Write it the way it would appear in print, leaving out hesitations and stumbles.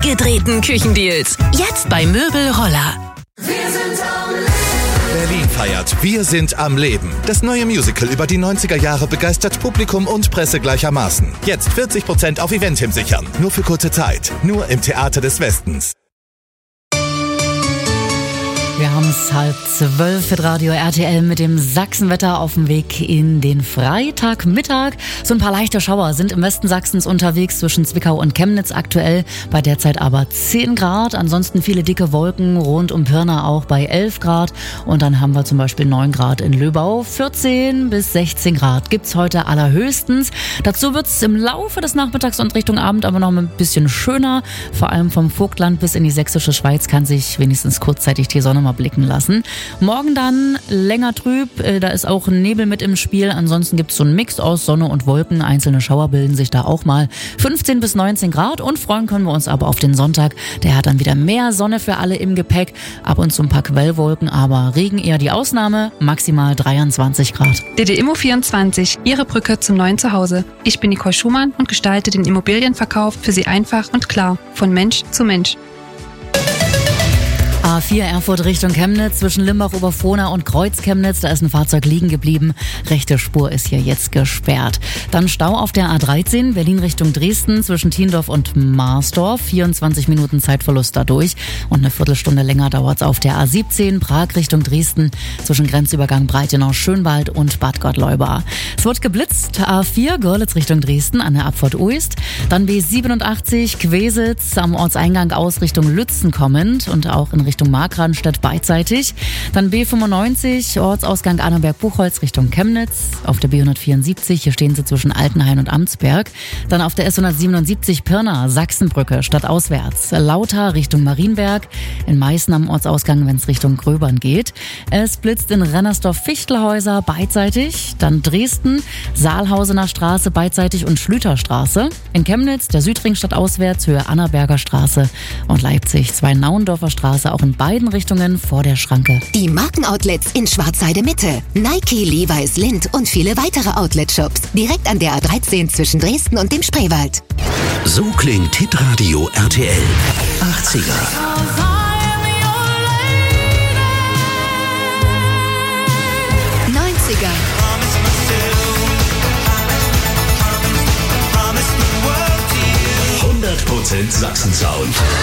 durchgedrehten Küchendeals. Jetzt bei Möbel Roller. Berlin feiert Wir sind am Leben. Das neue Musical über die 90er Jahre begeistert Publikum und Presse gleichermaßen. Jetzt 40% auf Eventim sichern. Nur für kurze Zeit. Nur im Theater des Westens. Wir haben es 11:30 für Radio RTL mit dem Sachsenwetter auf dem Weg in den Freitagmittag. So ein paar leichte Schauer sind im Westen Sachsens unterwegs zwischen Zwickau und Chemnitz aktuell. Bei derzeit aber 10 Grad. Ansonsten viele dicke Wolken rund um Pirna auch bei 11 Grad. Und dann haben wir zum Beispiel 9 Grad in Löbau. 14 bis 16 Grad gibt's heute allerhöchstens. Dazu wird's im Laufe des Nachmittags und Richtung Abend aber noch ein bisschen schöner. Vor allem vom Vogtland bis in die sächsische Schweiz kann sich wenigstens kurzzeitig die Sonne mal blicken lassen. Morgen dann länger trüb, da ist auch Nebel mit im Spiel. Ansonsten gibt es so einen Mix aus Sonne und Wolken. Einzelne Schauer bilden sich da auch mal. 15 bis 19 Grad und freuen können wir uns aber auf den Sonntag. Der hat dann wieder mehr Sonne für alle im Gepäck. Ab und zu ein paar Quellwolken, aber Regen eher die Ausnahme. Maximal 23 Grad. DD-Immo24, Ihre Brücke zum neuen Zuhause. Ich bin Nicole Schumann und gestalte den Immobilienverkauf für Sie einfach und klar. Von Mensch zu Mensch. A4 Erfurt Richtung Chemnitz zwischen Limbach-Oberfrohna und Kreuz-Chemnitz. Da ist ein Fahrzeug liegen geblieben. Rechte Spur ist hier jetzt gesperrt. Dann Stau auf der A13 Berlin Richtung Dresden zwischen Tiendorf und Marsdorf. 24 Minuten Zeitverlust dadurch. Und eine Viertelstunde länger dauert es auf der A17 Prag Richtung Dresden zwischen Grenzübergang Breitenau-Schönwald und Bad Gottleuba. Es wird geblitzt. A4 Görlitz Richtung Dresden an der Abfahrt Uist. Dann B87 Quesitz am Ortseingang aus Richtung Lützen kommend und auch in Richtung Markranstädt beidseitig. Dann B95, Ortsausgang Annaberg-Buchholz Richtung Chemnitz. Auf der B174, hier stehen sie zwischen Altenhain und Amtsberg. Dann auf der S177 Pirna, Sachsenbrücke, stadtauswärts. Lauter Richtung Marienberg. In Meißen am Ortsausgang, wenn es Richtung Gröbern geht. Es blitzt in Rennersdorf-Fichtelhäuser beidseitig. Dann Dresden, Saalhausener Straße beidseitig und Schlüterstraße. In Chemnitz, der Südring stadtauswärts, Höhe Annaberger Straße. Und Leipzig, 2 Nauendorfer Straße, auch in beiden Richtungen vor der Schranke. Die Markenoutlets in Schwarzheide Mitte. Nike, Levi's, Lindt und viele weitere Outlet-Shops. Direkt an der A13 zwischen Dresden und dem Spreewald. So klingt Hitradio RTL. 80er. 90er. 100% Sachsen-Sound.